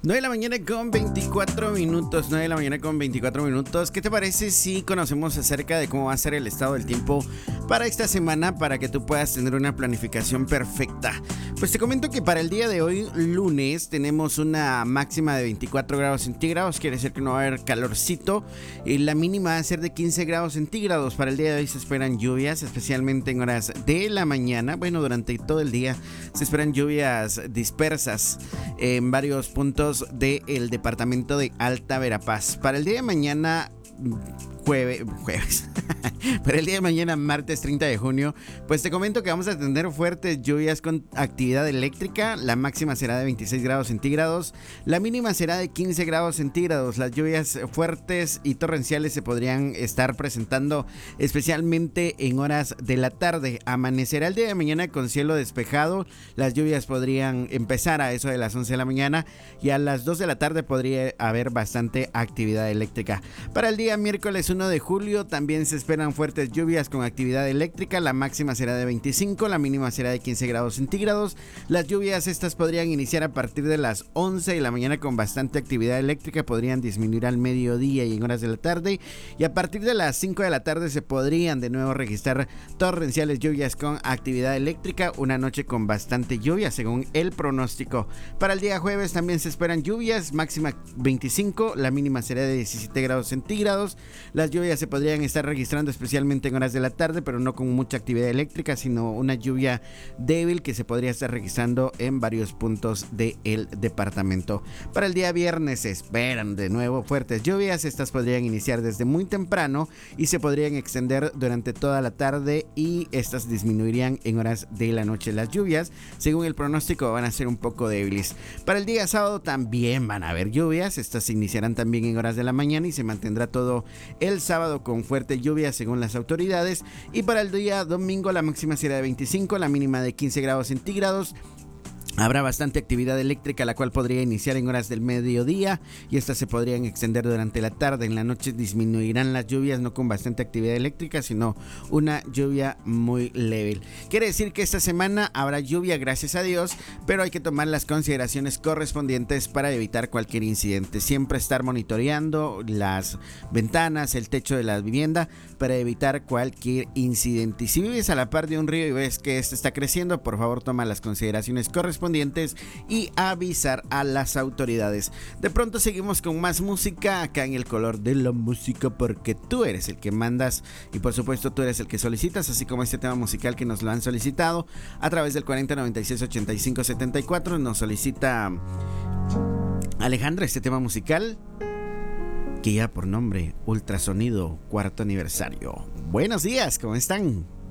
9 de la mañana con 24 minutos, 9 de la mañana con 24 minutos. ¿Qué te parece si conocemos acerca de cómo va a ser el estado del tiempo para esta semana para que tú puedas tener una planificación perfecta? Pues te comento que para el día de hoy, lunes, tenemos una máxima de 24 grados centígrados, quiere decir que no va a haber calorcito, y la mínima va a ser de 15 grados centígrados. Para el día de hoy se esperan lluvias, especialmente en horas de la mañana. Bueno, durante todo el día se esperan lluvias dispersas en varios puntos del departamento de Alta Verapaz. Para el día de mañana, jueves para el día de mañana, martes 30 de junio, pues te comento que vamos a tener fuertes lluvias con actividad eléctrica. La máxima será de 26 grados centígrados, la mínima será de 15 grados centígrados. Las lluvias fuertes y torrenciales se podrían estar presentando especialmente en horas de la tarde. Amanecerá el día de mañana con cielo despejado. Las lluvias podrían empezar a eso de las 11 de la mañana y a las 2 de la tarde podría haber bastante actividad eléctrica. Para el día miércoles 1 de julio también se esperan fuertes lluvias con actividad eléctrica. La máxima será de 25, la mínima será de 15 grados centígrados. Las lluvias estas podrían iniciar a partir de las 11 de la mañana con bastante actividad eléctrica, podrían disminuir al mediodía y en horas de la tarde, y a partir de las 5 de la tarde se podrían de nuevo registrar torrenciales lluvias con actividad eléctrica. Una noche con bastante lluvia según el pronóstico. Para el día jueves también se esperan lluvias, máxima 25, la mínima será de 17 grados centígrados. Las lluvias se podrían estar registrando especialmente en horas de la tarde, pero no con mucha actividad eléctrica, sino una lluvia débil que se podría estar registrando en varios puntos del departamento. Para el día viernes se esperan de nuevo fuertes lluvias. Estas podrían iniciar desde muy temprano y se podrían extender durante toda la tarde, y estas disminuirían en horas de la noche. Las lluvias, según el pronóstico, van a ser un poco débiles. Para el día sábado también van a haber lluvias. Estas se iniciarán también en horas de la mañana y se mantendrá todo el sábado con fuerte lluvia según las autoridades. Y para el día domingo la máxima será de 25, la mínima de 15 grados centígrados. Habrá bastante actividad eléctrica, la cual podría iniciar en horas del mediodía y estas se podrían extender durante la tarde. En la noche disminuirán las lluvias, no con bastante actividad eléctrica, sino una lluvia muy leve. Quiere decir que esta semana habrá lluvia, gracias a Dios, pero hay que tomar las consideraciones correspondientes para evitar cualquier incidente. Siempre estar monitoreando las ventanas, el techo de la vivienda para evitar cualquier incidente. Y si vives a la par de un río y ves que este está creciendo, por favor toma las consideraciones correspondientes y avisar a las autoridades. De pronto seguimos con más música acá en El Color de la Música, porque tú eres el que mandas y por supuesto tú eres el que solicitas, así como este tema musical que nos lo han solicitado a través del 40968574. Nos solicita Alejandra este tema musical que lleva por nombre Ultrasonido cuarto aniversario. Buenos días, ¿cómo están?